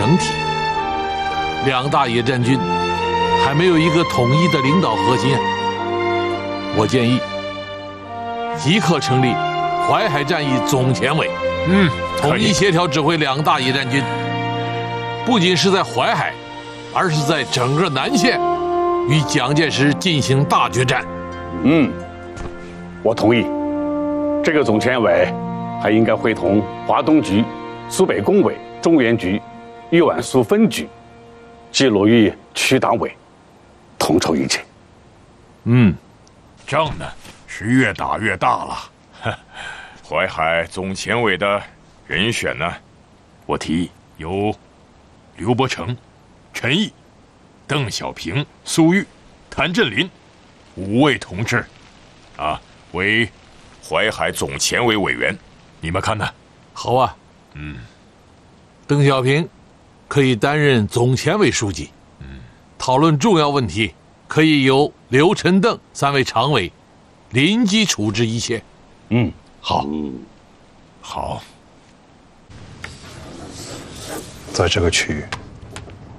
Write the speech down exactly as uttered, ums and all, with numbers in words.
整体。两大野战军还没有一个统一的领导核心啊！我建议即刻成立淮海战役总前委， 嗯， 统一协调指挥两大野战军，不仅是在淮海，而是在整个南线与蒋介石进行大决战。 嗯，我同意。这个总前委还应该会同华东局、苏北工委、中原局、豫皖苏分局及鲁豫区党委统筹一切。 嗯， 仗呢是越打越大了。淮海总前委的人选呢，我提议由刘伯承、陈毅、邓小平、苏玉、谭震林五位同志，啊，为淮海总前委委员，你们看呢？ 好啊。 嗯， 邓小平可以担任总前委书记。嗯，讨论重要问题可以由刘、陈、邓三位常委临机处置一切。 嗯，好。 嗯，好。 在这个区域，